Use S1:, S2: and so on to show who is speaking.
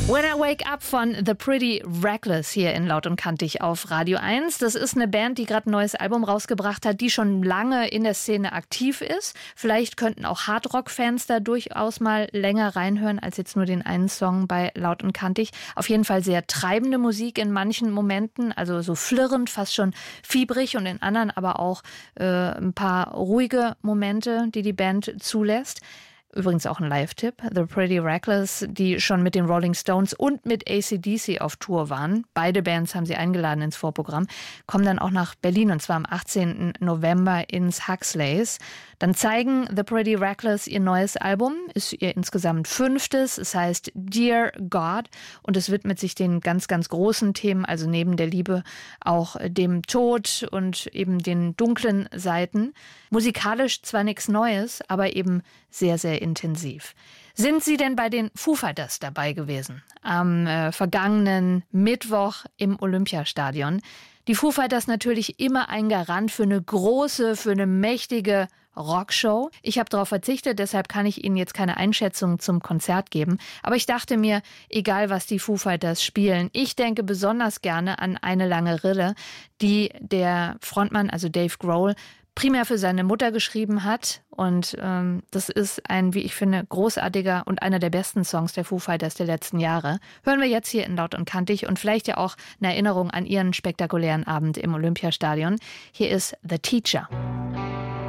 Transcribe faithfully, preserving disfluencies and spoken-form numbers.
S1: When I Wake Up von The Pretty Reckless hier in Laut und Kantig auf Radio eins. Das ist eine Band, die gerade ein neues Album rausgebracht hat, die schon lange in der Szene aktiv ist. Vielleicht könnten auch Hardrock-Fans da durchaus mal länger reinhören als jetzt nur den einen Song bei Laut und Kantig. Auf jeden Fall sehr treibende Musik in manchen Momenten, also so flirrend, fast schon fiebrig, und in anderen aber auch äh, ein paar ruhige Momente, die die Band zulässt. Übrigens auch ein Live-Tipp. The Pretty Reckless, die schon mit den Rolling Stones und mit A C D C auf Tour waren. Beide Bands haben sie eingeladen ins Vorprogramm. Kommen dann auch nach Berlin, und zwar am achtzehnten November ins Huxleys. Dann zeigen The Pretty Reckless ihr neues Album. Ist ihr insgesamt fünftes. Es heißt Dear God, und es widmet sich den ganz, ganz großen Themen, also neben der Liebe auch dem Tod und eben den dunklen Seiten. Musikalisch zwar nichts Neues, aber eben sehr, sehr intensiv. Sind Sie denn bei den Foo Fighters dabei gewesen? Am äh, vergangenen Mittwoch im Olympiastadion. Die Foo Fighters natürlich immer ein Garant für eine große, für eine mächtige Rockshow. Ich habe darauf verzichtet, deshalb kann ich Ihnen jetzt keine Einschätzung zum Konzert geben. Aber ich dachte mir, egal was die Foo Fighters spielen, ich denke besonders gerne an Eine lange Rille, die der Frontmann, also Dave Grohl, primär für seine Mutter geschrieben hat. Und ähm, das ist ein, wie ich finde, großartiger und einer der besten Songs der Foo Fighters der letzten Jahre. Hören wir jetzt hier in Laut und Kantig und vielleicht ja auch eine Erinnerung an ihren spektakulären Abend im Olympiastadion. Hier ist The Teacher.